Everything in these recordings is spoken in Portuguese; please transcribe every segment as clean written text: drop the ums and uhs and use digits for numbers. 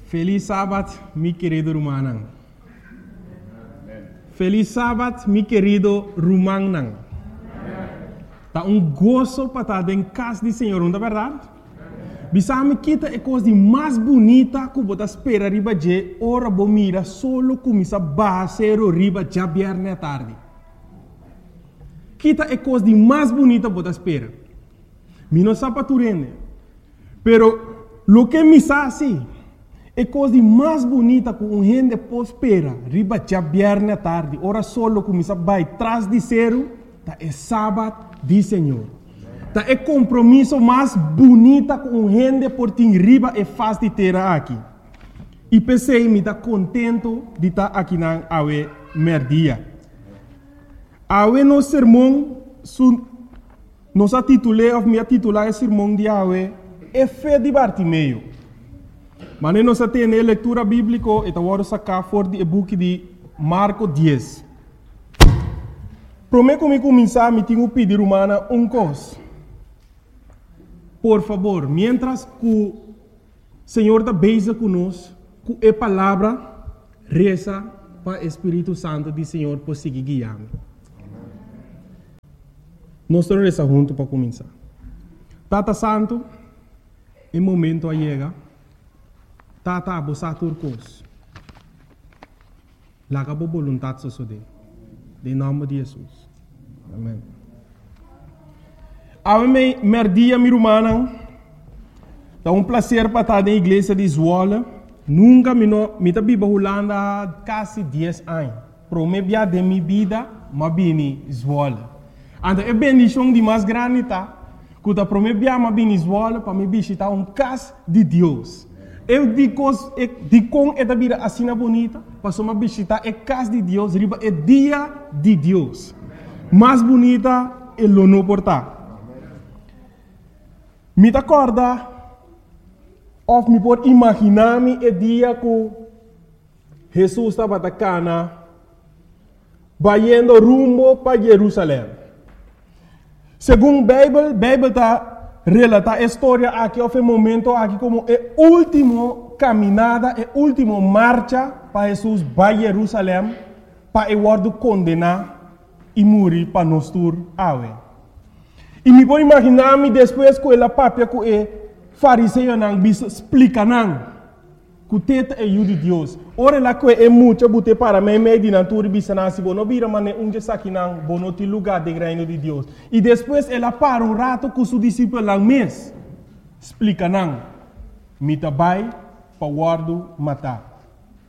Feliz sábado, mi querido Rumanang. Feliz sábado, mi querido Rumanang. Tá gozo para estar em casa do Senhor, não é verdade? Bisame kita é coisa mais bonita que você espera riba de hora bomira solo começa a baixar riba já viernes à tarde. Kita é coisa mais bonita que você espera. Mi não sabe tu rende. Pero lo que me sabe é coisa mais bonita que gente pode esperar riba já viernes à tarde. Hora solo começa a baixar atrás de zero, tá é sábado do Senhor. Tá é compromisso mais bonita com gente por ter riba e faz de ter aqui. E pensei, me tá contento de estar aqui na Awe Merdia. Awe no sermão, nós a titulei, ou me titular o sermão de Awe, é fé de Bartimeu. Mas nós temos leitura bíblica, e agora sacar fora do book de Marco 10. Prometo que começar, me tenho pedir humana coisa. Por favor, mientras que o Senhor está beija conosco, que a palavra reza para o Espírito Santo do Senhor por seguir guiando. Nós vamos rezar juntos para começar. Tata Santo, em momento a chega, Tata a bossa turcos. Laga a vontade de Deus. Em nome de Jesus. Amém. A mim, merdia, minha irmã, é prazer para estar na igreja de Zwolle. Nunca me vi Holanda há quase 10 anos. Para mim, de minha vida, eu vim Zwolle. Então, é bendição de mais grande, tá? Quando para mim, eu vim Zwolle, para me visitar casa de Deus. Eu digo que esta vida assim bonita, para me visitar a casa de Deus, é dia de Deus. Mais bonita é o não portar. Me acorda, ou me pode imaginar-me o dia que Jesus estava na Cana, indo rumo para Jerusalém. Segundo a Bíblia está relata a história aqui, houve um momento aqui como a última caminhada, a última marcha para Jesus para Jerusalém, para o word condenar e morrer para nós tur awe. E me pode imaginar-me depois que ela papia que o fariseu não explica não que o teto é o de Deus. Ora lá que é muito bote para mim meio de natura bisana se bono vira mas onde saque não bono te lugar de reino de Deus. E depois ela para um rato com seu discípulo lá mês explica não me tabai para guardo matar.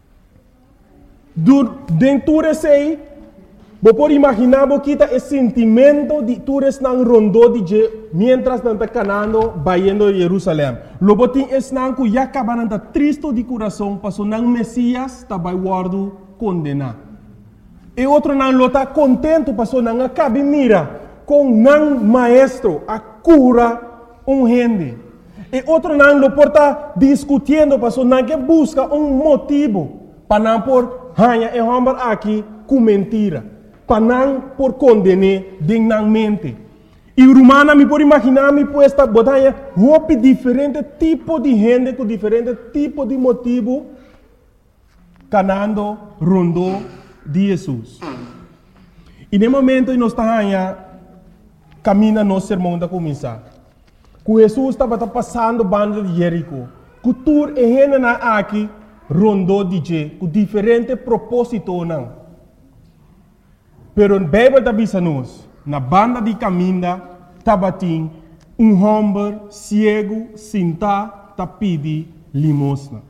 Dentro desse você pode imaginar que esse sentimento de todos não rondou de mientras não está canando, indo a Jerusalém. Logo tem esse não que já acaba não triste de coração, passou não Messias está vai guardo condenar. E outro não está contente, passou não acaba mira com não maestro a cura gente. E outro não lo porta discutindo, passou não que busca motivo para não por hanha e homem aqui com mentira. Para não por condenar dignamente. E o romano me pode imaginar me puesta botanha roupa diferente tipo de gente com diferente tipo de motivo canando rondou de Jesus. E no momento nós estamos caminhando no sermão da começar. Que Jesus estava passando banda de Jerico. Que tur e gente na aqui rondou de je com diferente propósito não. Pero a Bíblia está dizendo na banda de caminho, tabatim, homem cego, sentado, pedi limosna.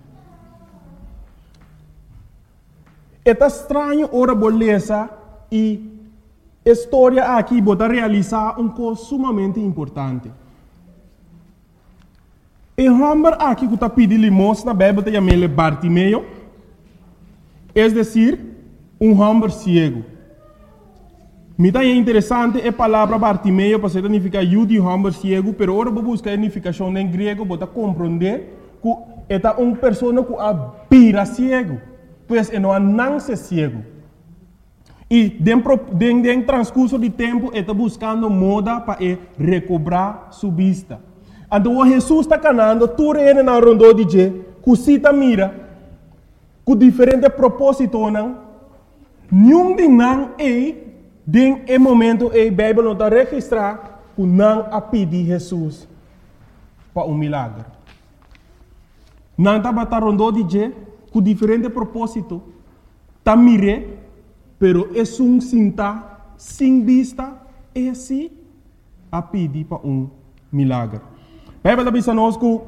É estranho ora beleza e a história aqui bota realizar coisa sumamente importante. O homem aqui que está pedindo limosna, a Bíblia está chamando Bartimeu, é decir, homem cego. Me é interessante a palavra Bartimeu para significar de homem cego, pero agora vou buscar a significação em grego para compreender que é uma pessoa que vira cego, pois não nasce cego. E dentro transcurso de tempo está buscando moda para recobrar sua vista. Então Jesus está canando, tu reina na rondô de cusita mira, com diferente propósito, não? Nenhum de não den e momento a Bíblia não está registrar, que não a pedir Jesus para milagre. Não está batendo de je, com diferente propósito, tá mire, pero é sinta, sem vista, é assim, a pedir para milagre. A Bíblia diz nos que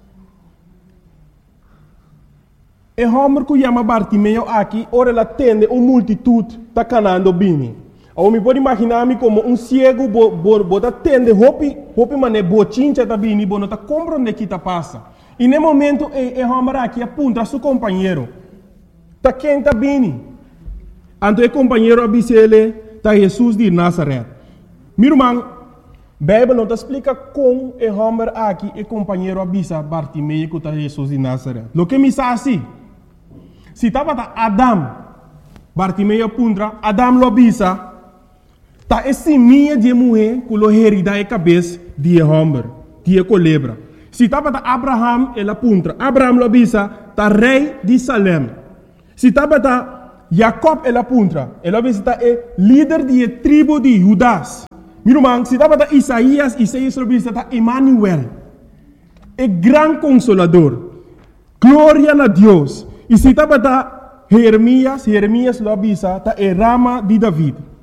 e homem que chama Bartimeu aqui, ora ela tende uma multitude tá canando bem. Ou me pode imaginar-me como cego, bota tende, hopi mané bochincha tá bem, não tá compreendendo que tá passa. E no momento e homem aqui apunta a seu companheiro, tá quem tá bem. Então o companheiro avisa ele, tá Jesus de Nazaré. Meu irmão, a Bíblia não explica como o homem aqui e companheiro avisa Bartimeu que tá Jesus de Nazaré. O que me sabe assim? Se estava Adam, Bartimeu apunta, Adam lo avisa, tá esse minha de mulher que lo herida a cabeça de homem, de culebra. Se estava Abraham, ele apunta, Abraham lo avisa, tá rei de Salem. Se estava Jacob, ele apunta, ele avisa, tá líder de tribo de Judas. Meu irmão, se estava Isaías lo avisa, tá Emmanuel, grande consolador, glória a Deus. E se estava Jeremias lo avisa, tá Rama de David.